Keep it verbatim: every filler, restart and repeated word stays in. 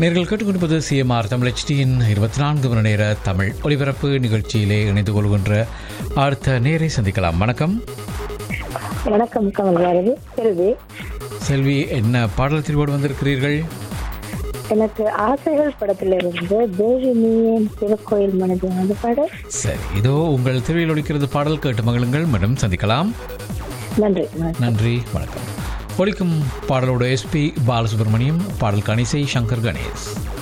நேர்கள் கேட்டுக்கொண்டிருப்பது சிஎம்ஆர் தமிழ் ஹெச்டியின் இருபத்தி நான்கு மணி நேர தமிழ் ஒலிபரப்பு நிகழ்ச்சியிலே இணைந்து கொள்கின்ற அடுத்த நேரை சந்திக்கலாம். வணக்கம். வணக்கம் கமல்வாரதி. செல்வி செல்வி, என்ன பாடல் திருவோடு வந்திருக்கிறீர்கள்? எனக்கு ஆசைகள் படத்திலிருந்து தேவி நீயேன் திருக்கோயில் மனது அந்த பாடல். சரி, இதோ உங்கள் திருவியில் ஒலிக்கிறது. பாடல் கேட்டு மகளுங்கள். மீண்டும் சந்திக்கலாம். நன்றி. நன்றி, வணக்கம். ஒலிக்கும் பாடலோட எஸ்பி பாலசுப்ரமணியம், பாடல் கணிசை சங்கர் கணேஷ்.